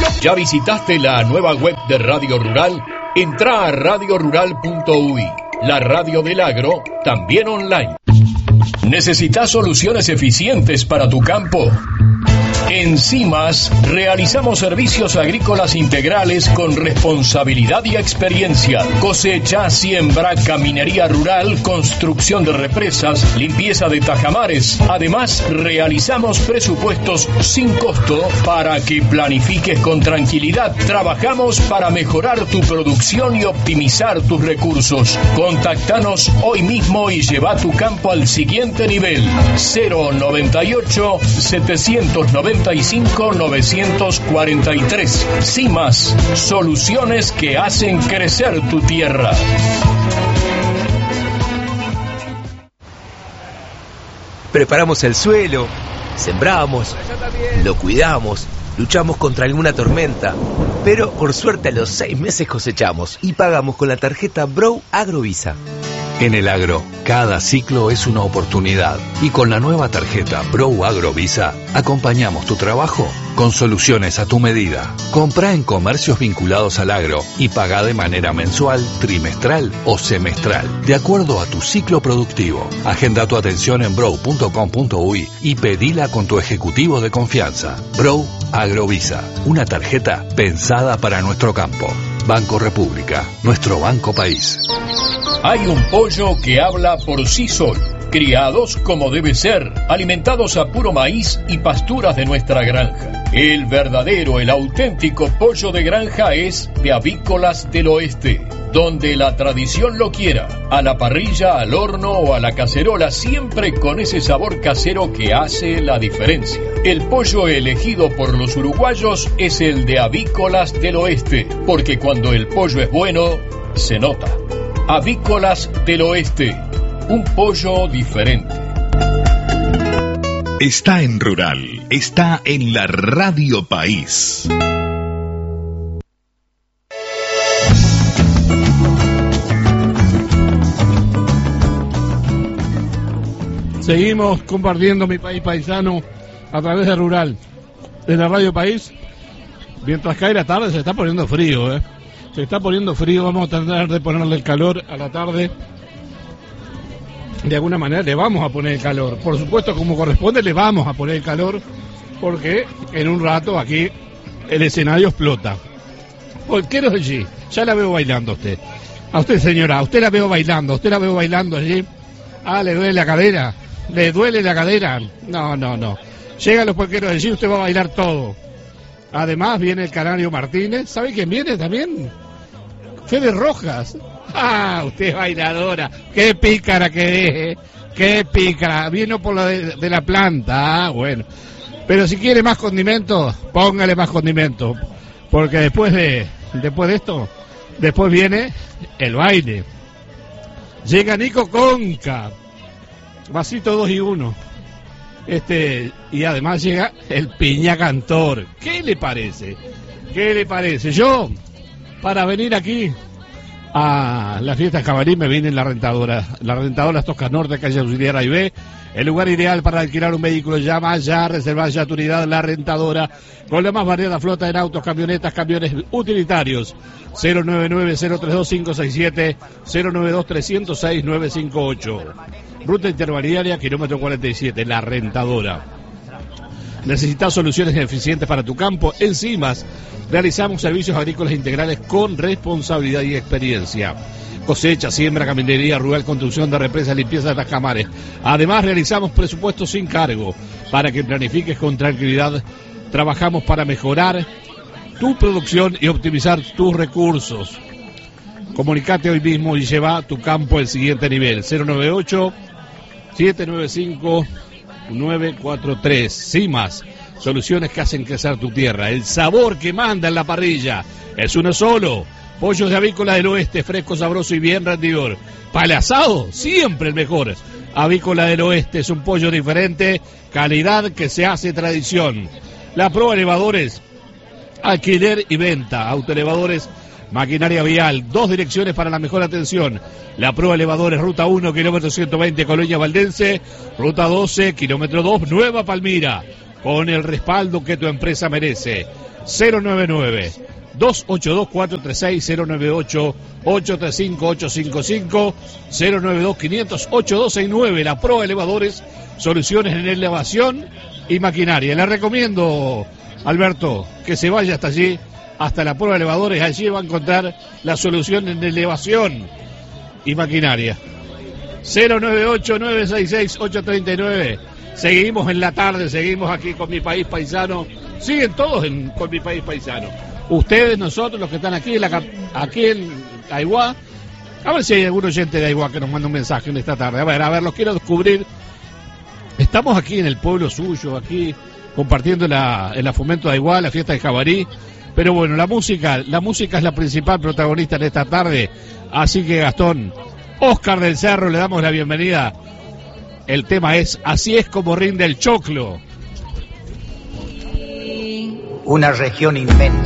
¿Ya visitaste la nueva web de Radio Rural? Entrá a radiorural.uy, la radio del agro, también online. ¿Necesitas soluciones eficientes para tu campo? En CIMAS realizamos servicios agrícolas integrales con responsabilidad y experiencia. Cosecha, siembra, caminería rural, construcción de represas, limpieza de tajamares. Además, realizamos presupuestos sin costo para que planifiques con tranquilidad. Trabajamos para mejorar tu producción y optimizar tus recursos. Contactanos hoy mismo y lleva tu campo al siguiente nivel. 098 795 943. CIMAS, soluciones que hacen crecer tu tierra. Preparamos el suelo, sembramos, lo cuidamos, luchamos contra alguna tormenta, pero por suerte a los 6 meses cosechamos y pagamos con la tarjeta Brow Agrovisa. En el agro, cada ciclo es una oportunidad y con la nueva tarjeta Brow Agrovisa acompañamos tu trabajo con soluciones a tu medida. Comprá en comercios vinculados al agro y pagá de manera mensual, trimestral o semestral, de acuerdo a tu ciclo productivo. Agenda tu atención en brow.com.uy y pedila con tu ejecutivo de confianza. Brow Agrovisa, una tarjeta pensada para nuestro campo. Banco República, nuestro banco país. Hay un pollo que habla por sí solo. Criados como debe ser, alimentados a puro maíz y pasturas de nuestra granja. El verdadero, el auténtico pollo de granja es de Avícolas del Oeste, donde la tradición lo quiera, a la parrilla, al horno o a la cacerola, siempre con ese sabor casero que hace la diferencia. El pollo elegido por los uruguayos es el de Avícolas del Oeste, porque cuando el pollo es bueno, se nota. Avícolas del Oeste, un pollo diferente. Está en Rural, está en la Radio País. Seguimos compartiendo mi país paisano a través de Rural, de la Radio País. Mientras cae la tarde se está poniendo frío, Se está poniendo frío, vamos a tratar de ponerle el calor a la tarde. De alguna manera le vamos a poner el calor. Por supuesto, como corresponde, le vamos a poner el calor, porque en un rato aquí el escenario explota. ¿Qué no es allí? Ya la veo bailando a usted. A usted, señora, a usted la veo bailando, allí. Ah, ¿le duele la cadera? ¿Le duele la cadera? No. Llegan los polqueros allí, usted va a bailar todo. Además viene el Canario Martínez. ¿Sabe quién viene también? Fede Rojas. Ah, usted es bailadora. Qué pícara que es, qué pícara. Vino por lo de la planta. Ah, bueno. Pero si quiere más condimentos, póngale más condimentos. Porque después de esto, después viene el baile. Llega Nico Conca. Vasito 2 y 1. Y además llega el Piña Cantor. ¿Qué le parece? Yo, para venir aquí a la fiesta Cabarí, me vine en la Rentadora Tosca Norte, calle Auxiliar A y B. El lugar ideal para alquilar un vehículo. Llama ya, reserva ya tu unidad, La Rentadora, con la más variada flota en autos, camionetas, camiones utilitarios. 099-032-567, 092-306-958. Ruta intermediaria, kilómetro 47, La Rentadora. ¿Necesitas soluciones eficientes para tu campo? En CIMAS realizamos servicios agrícolas integrales con responsabilidad y experiencia. Cosecha, siembra, caminería rural, construcción de represas, limpieza de tajamares. Además, realizamos presupuestos sin cargo para que planifiques con tranquilidad. Trabajamos para mejorar tu producción y optimizar tus recursos. Comunicate hoy mismo y lleva tu campo al siguiente nivel. 098-795-943. CIMAS, soluciones que hacen crecer tu tierra. El sabor que manda en la parrilla es uno solo. Pollos de Avícola del Oeste, fresco, sabroso y bien rendidor. Para el asado, siempre el mejor. Avícola del Oeste es un pollo diferente, calidad que se hace tradición. La Proa Elevadores, alquiler y venta, autoelevadores, maquinaria vial, 2 direcciones para la mejor atención. La Proa Elevadores, ruta 1, kilómetro 120, Colonia Valdense, ruta 12, kilómetro 2, Nueva Palmira, con el respaldo que tu empresa merece. 099 282-436, 098-835-855, 092-500-8269. La Proa Elevadores, soluciones en elevación y maquinaria. Le recomiendo, Alberto, que se vaya hasta allí, hasta la Proa Elevadores. Allí va a encontrar la solución en elevación y maquinaria. 098-966-839. Seguimos en la tarde, seguimos aquí con Mi País Paisano. Siguen todos con Mi País Paisano. Ustedes, nosotros, los que están aquí en Aiguá. A ver si hay algún oyente de Aiguá que nos manda un mensaje en esta tarde. A ver, los quiero descubrir. Estamos aquí en el pueblo suyo, aquí compartiendo el Fomento de Aiguá, la fiesta de Jabarí. Pero bueno, la música es la principal protagonista en esta tarde. Así que, Gastón, Oscar del Cerro, le damos la bienvenida. El tema es Así es como rinde el choclo. Una región inmensa.